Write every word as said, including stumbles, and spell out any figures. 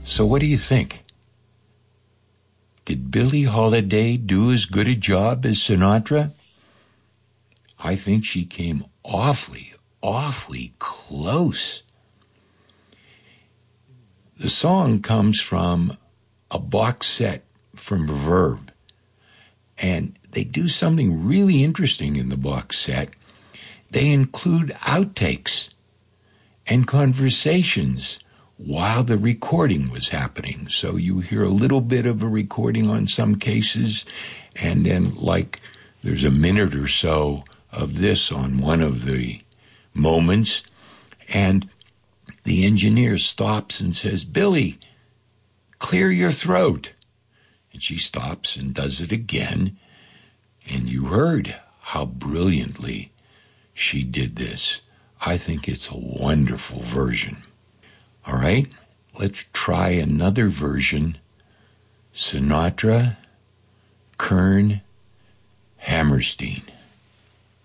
So what do you think? Did Billie Holiday do as good a job as Sinatra? I think she came awfully, awfully close. The song comes from a box set from Verve, and they do something really interesting in the box set. They include outtakes and conversations while the recording was happening. So you hear a little bit of a recording on some cases, and then like there's a minute or so of this on one of the moments, and the engineer stops and says, "Billie, clear your throat." And she stops and does it again, and you heard how brilliantly she did this. I think it's a wonderful version. All right, let's try another version. Sinatra, Kern, Hammerstein.